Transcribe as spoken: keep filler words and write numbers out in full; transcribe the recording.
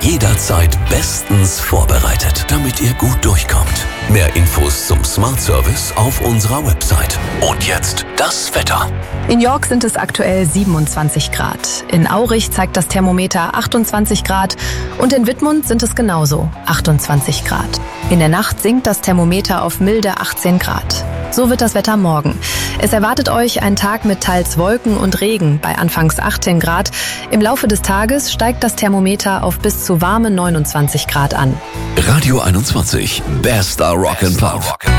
jederzeit bestens vorbereitet, damit ihr gut durchkommt. Mehr Infos zum Smart Service auf unserer Website. Und jetzt das Wetter. In York sind es aktuell siebenundzwanzig Grad. In Aurich zeigt das Thermometer achtundzwanzig Grad und in Wittmund sind es genauso achtundzwanzig Grad. In der Nacht sinkt das Thermometer auf milde achtzehn Grad. So wird das Wetter morgen. Es erwartet euch ein Tag mit teils Wolken und Regen bei anfangs achtzehn Grad. Im Laufe des Tages steigt das Thermometer auf bis zu warme neunundzwanzig Grad an. Radio einundzwanzig, bester Rock and Pop.